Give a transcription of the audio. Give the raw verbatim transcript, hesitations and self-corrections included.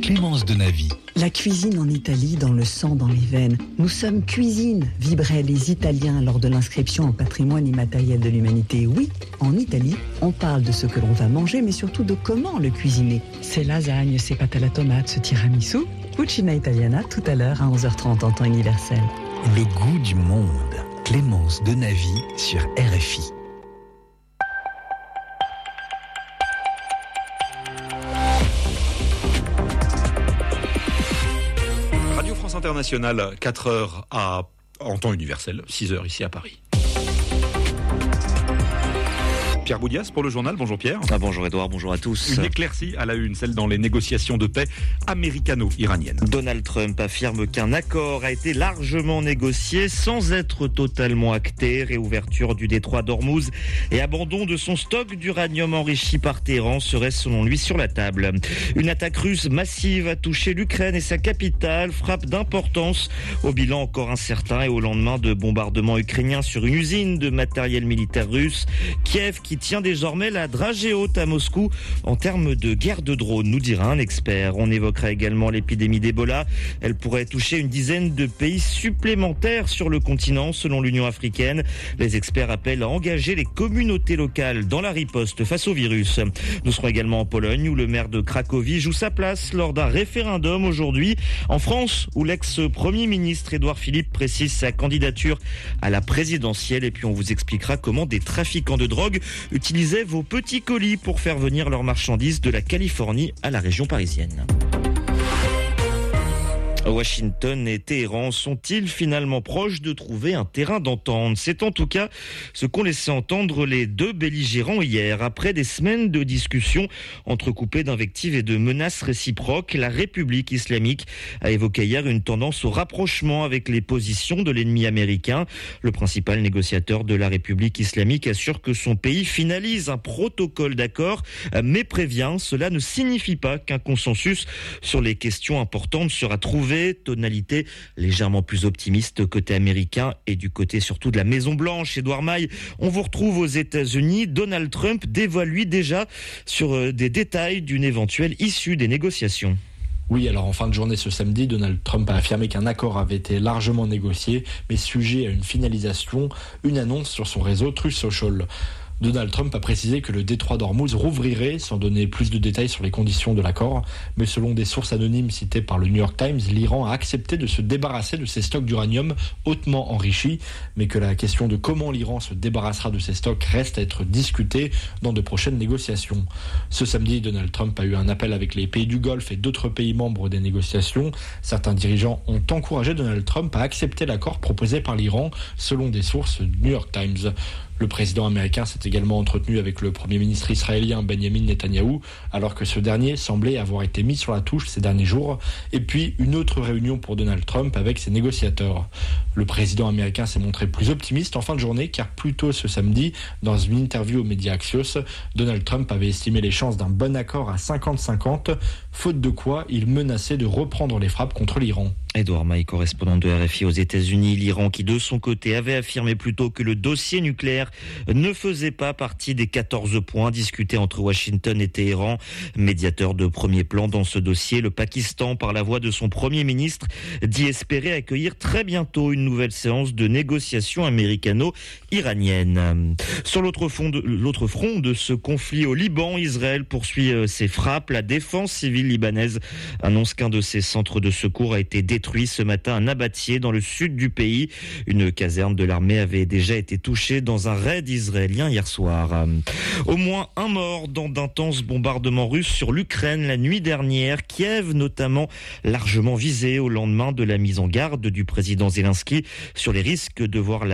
Clémence de Navy. La cuisine en Italie dans le sang, dans les veines. Nous sommes cuisine, vibraient les Italiens lors de l'inscription au patrimoine immatériel de l'humanité. Oui, en Italie, on parle de ce que l'on va manger, mais surtout de comment le cuisiner. Ces lasagnes, ces pâtes à la tomate, ce tiramisu. Cucina Italiana, tout à l'heure à onze heures trente en temps universel. Le goût du monde. Clémence de Navy sur R F I. Radio France Internationale, quatre heures à, en temps universel, six heures ici à Paris. Pierre Boudias pour le journal. Bonjour Pierre. Ah, bonjour Edouard, bonjour à tous. Une éclaircie à la une, celle dans les négociations de paix américano-iraniennes. Donald Trump affirme qu'un accord a été largement négocié sans être totalement acté. Réouverture du détroit d'Ormuz et abandon de son stock d'uranium enrichi par Téhéran serait selon lui sur la table. Une attaque russe massive a touché l'Ukraine et sa capitale, frappe d'importance au bilan encore incertain et au lendemain de bombardements ukrainiens sur une usine de matériel militaire russe. Kiev qui tient désormais la dragée haute à Moscou en termes de guerre de drones, nous dira un expert. On évoquera également l'épidémie d'Ebola. Elle pourrait toucher une dizaine de pays supplémentaires sur le continent, selon l'Union africaine. Les experts appellent à engager les communautés locales dans la riposte face au virus. Nous serons également en Pologne, où le maire de Cracovie joue sa place lors d'un référendum aujourd'hui. En France, où l'ex-premier ministre Édouard Philippe précise sa candidature à la présidentielle. Et puis on vous expliquera comment des trafiquants de drogue utilisaient vos petits colis pour faire venir leurs marchandises de la Californie à la région parisienne. Washington et Téhéran sont-ils finalement proches de trouver un terrain d'entente ? C'est en tout cas ce qu'ont laissé entendre les deux belligérants hier. Après des semaines de discussions entrecoupées d'invectives et de menaces réciproques, la République islamique a évoqué hier une tendance au rapprochement avec les positions de l'ennemi américain. Le principal négociateur de la République islamique assure que son pays finalise un protocole d'accord, mais prévient, cela ne signifie pas qu'un consensus sur les questions importantes sera trouvé. Tonalité légèrement plus optimiste côté américain et du côté surtout de la Maison-Blanche. Édouard Maille, on vous retrouve aux États-Unis. Donald Trump dévoile lui déjà sur des détails d'une éventuelle issue des négociations. Oui, alors en fin de journée ce samedi, Donald Trump a affirmé qu'un accord avait été largement négocié, mais sujet à une finalisation, une annonce sur son réseau Truth Social. Donald Trump a précisé que le détroit d'Ormuz rouvrirait, sans donner plus de détails sur les conditions de l'accord. Mais selon des sources anonymes citées par le New York Times, l'Iran a accepté de se débarrasser de ses stocks d'uranium hautement enrichis, mais que la question de comment l'Iran se débarrassera de ses stocks reste à être discutée dans de prochaines négociations. Ce samedi, Donald Trump a eu un appel avec les pays du Golfe et d'autres pays membres des négociations. Certains dirigeants ont encouragé Donald Trump à accepter l'accord proposé par l'Iran, selon des sources du New York Times. Le président américain s'est également entretenu avec le premier ministre israélien Benjamin Netanyahou, alors que ce dernier semblait avoir été mis sur la touche ces derniers jours. Et puis, une autre réunion pour Donald Trump avec ses négociateurs. Le président américain s'est montré plus optimiste en fin de journée, car plus tôt ce samedi, dans une interview aux médias Axios, Donald Trump avait estimé les chances d'un bon accord à cinquante cinquante, faute de quoi il menaçait de reprendre les frappes contre l'Iran. Edouard Maille, correspondant de R F I aux États-Unis. L'Iran qui, de son côté, avait affirmé plus tôt que le dossier nucléaire ne faisait pas partie des quatorze points discutés entre Washington et Téhéran. Médiateur de premier plan dans ce dossier, le Pakistan, par la voix de son Premier ministre, dit espérer accueillir très bientôt une nouvelle séance de négociations américano-iraniennes. Sur l'autre front, de, l'autre front de ce conflit au Liban, Israël poursuit ses frappes. La défense civile libanaise annonce qu'un de ses centres de secours a été détruit ce matin à Nabatieh, dans le sud du pays. Une caserne de l'armée avait déjà été touchée dans un raid israélien hier soir. Au moins un mort dans d'intenses bombardements russes sur l'Ukraine la nuit dernière. Kiev notamment largement visé au lendemain de la mise en garde du président Zelensky sur les risques de voir la